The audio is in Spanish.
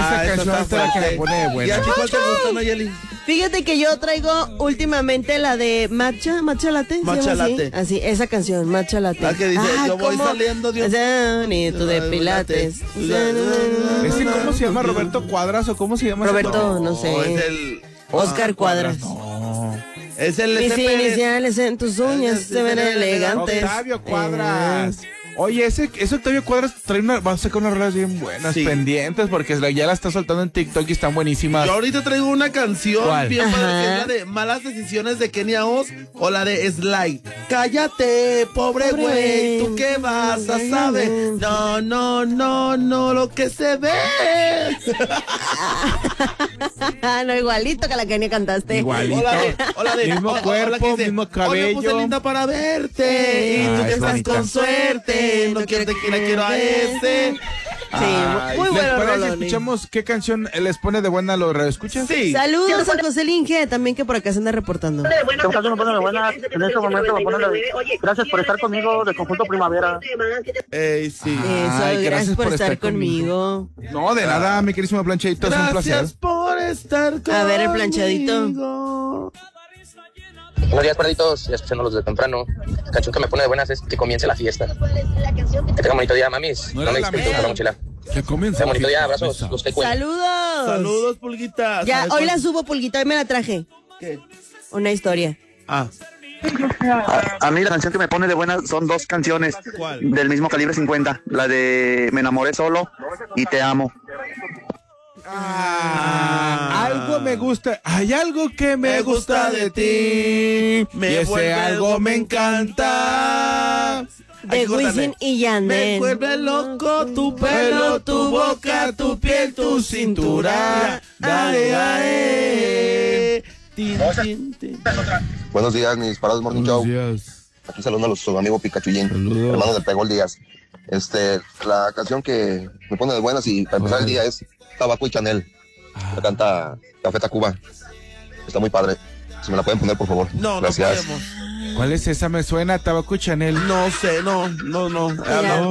esa canción es la que me pone de ¿Y a buena. ti cuál te gusta, Nayeli? Fíjate que yo traigo últimamente la de Matcha Latte. ¿se Matcha llama así? Latte. Así, esa canción, Matcha Latte. La que dice, yo voy ¿cómo? saliendo de un- Sanito de Pilates. ¿Ese cómo se llama? ¿Roberto Cuadras o cómo se llama? ese Roberto, no Es sé. el... Oscar Cuadras. No. Es el Mis SP. iniciales en tus uñas se ven elegantes. Octavio Cuadras. Oye, ese Octavio Cuadras va a sacar unas rolas bien buenas, Sí. pendientes, porque ya la está soltando en TikTok y están buenísimas. Yo ahorita traigo una canción ¿Cuál? bien padre, que es Ajá. la de Malas Decisiones de Kenia Oz o la de Sly. Cállate, pobre güey, ¿tú qué vas a saber? No, lo que se ve. No, igualito que la que ni cantaste. Igualito. Hola de Mismo cuerpo, mismo Hoy me cabello. puse linda para verte y tú Ah, que es estás bonita. con suerte. No quiero tequila, quiero a ese. Sí, muy ¿Les bueno, parece? Rolón. Escuchamos qué canción les pone de buena a los radioescuchas. Sí. Saludos a José Linge, también que por acá se anda reportando. Tengo que me pone de buenas. En este momento me pone de gracias por estar conmigo de Conjunto Primavera. Ey, sí. Eso, Ay, gracias por estar conmigo. No, de nada, mi querísimo planchadito, es un placer. Gracias por estar conmigo. A ver, el planchadito. Buenos días, perditos. Ya escuchándolos desde temprano. La canción que me pone de buenas es Que comience la fiesta. Que tengan bonito día, mamis. No No era me la disfruto mesa. con la mochila. Que comience Tengan la bonito día, fiesta. abrazos. Mesa. Los que cuenten. Saludos. Saludos, Pulguita. Ya, ¿Sabes hoy cuál? la subo, Pulguita, hoy me la traje. ¿Qué? Una historia. Ah, A mí la canción que me pone de buenas son dos canciones ¿cuál? del mismo calibre 50. La de Me enamoré solo y Te amo. Algo me gusta, hay algo que me gusta de ti. Me y ese vuelve algo me encanta. De Wisin y Me Yandel. vuelve loco tu pelo, tu boca, tu piel, tu cintura. Dale, ae. Tin, tin, tin. Buenos días, mis parados Morning Show. días. Aquí saludando a los amigos Picachuyín, Saludos. hermanos de Pegol Díaz. La canción que me pone de buenas y para empezar el día es Tabaco y Chanel. La canta Café Tacuba. Está muy padre. Si me la pueden poner, por favor. No, Gracias. no podemos. ¿Cuál es esa? Me suena Tabaco y Chanel. No sé, no. Mira,